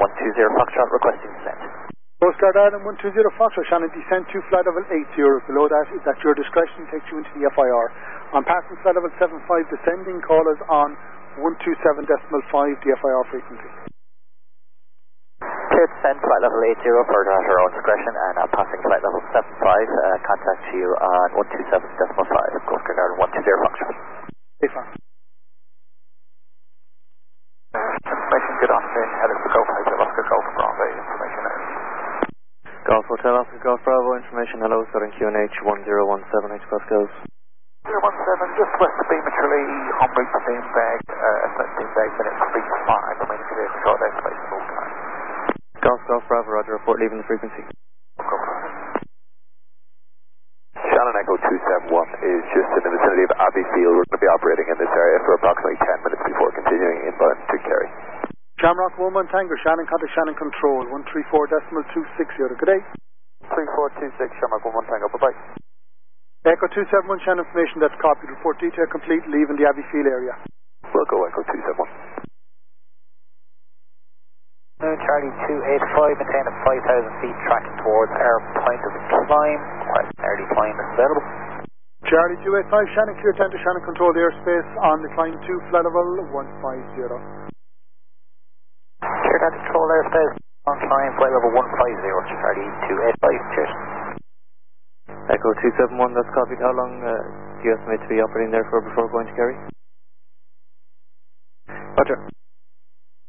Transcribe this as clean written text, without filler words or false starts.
120 Foxtrot requesting descent. Coast Guard Ireland 120 Foxtrot, Shannon, descent to flight level 80. Below that is at your discretion, takes you into the FIR. On passing flight level 75, descending, call us on 127.5, the FIR frequency. Clear descent, flight level 80, further at our own discretion, and passing flight level 75, contact you on 127.5, Coast Guard Ireland 120 Foxtrot. Information, good afternoon, headed for Golf Hotel Oscar Golf Bravo, information out. Golf Hotel Oscar Golf Bravo, information, hello, Southern QNH 1017, H Pascals. 017, just west of Beamertree, en route to Beanbag, Beanbag minutes 35, remaining clear for short estimation full time. Golf Bravo, roger, report leaving the frequency. Shannon Echo 271 is just in the vicinity of Abbeyfield. We're going to be operating in this area for approximately 10 minutes before continuing inbound to Kerry. Shamrock 1 Tango, Shannon, contact Shannon Control, 134.260, good day. 3426, Shamrock 1 Tango, bye-bye. Echo 271, Shannon information, that's copied. Report detail complete, leaving the Abbeyfield area. We'll go Echo 271. Charlie 285, maintain at 5,000 feet, tracking towards our point of climb. Early climb is available. Charlie 285, Shannon, clear time to Shannon Control airspace on the climb to flight level 150. Clear time to control airspace on climb, flight level 150, Charlie 285, cheers. Echo 271, that's copied. How long do you estimate to be operating there for before going to Kerry? Roger.